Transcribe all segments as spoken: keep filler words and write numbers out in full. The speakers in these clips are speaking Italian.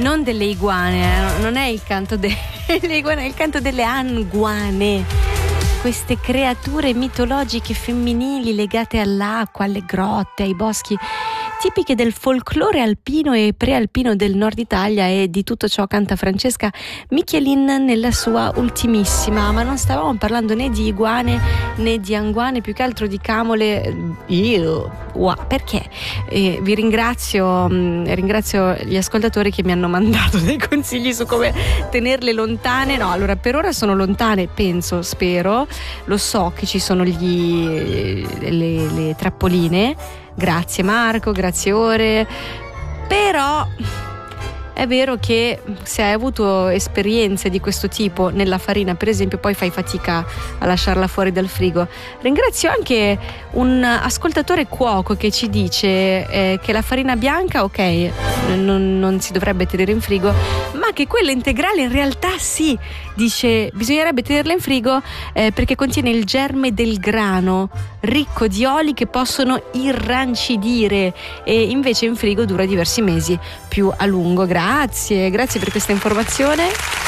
Non delle iguane, eh, non è il canto delle iguane, è il canto delle anguane. Queste creature mitologiche femminili legate all'acqua, alle grotte, ai boschi, tipiche del folklore alpino e prealpino del nord Italia, e di tutto ciò canta Francesca Michelin nella sua ultimissima. Ma non stavamo parlando né di iguane né di anguane, più che altro di camole. Io, wow, perché? Eh, vi ringrazio, mh, ringrazio gli ascoltatori che mi hanno mandato dei consigli su come tenerle lontane. No, allora per ora sono lontane, penso, spero. Lo so che ci sono gli, le, le trappoline. Grazie Marco, grazie Ore. Però è vero che se hai avuto esperienze di questo tipo nella farina, per esempio, poi fai fatica a lasciarla fuori dal frigo. Ringrazio anche un ascoltatore cuoco che ci dice eh, che la farina bianca, ok, non, non si dovrebbe tenere in frigo, ma che quella integrale in realtà sì, dice bisognerebbe tenerla in frigo eh, perché contiene il germe del grano, ricco di oli che possono irrancidire, e invece in frigo dura diversi mesi più a lungo. Grazie, grazie per questa informazione.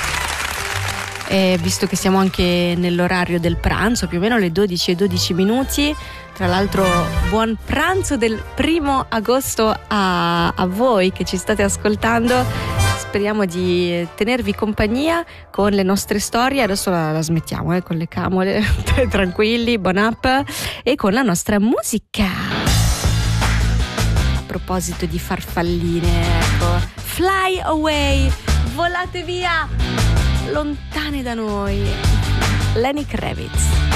E visto che siamo anche nell'orario del pranzo, più o meno le dodici e dodici minuti, tra l'altro buon pranzo del primo agosto a, a voi che ci state ascoltando. Speriamo di tenervi compagnia con le nostre storie. Adesso la, la smettiamo eh, con le camole, tranquilli, buon up, e con la nostra musica. A proposito di farfalline, ecco, fly away, volate via, lontane da noi. Lenny Kravitz.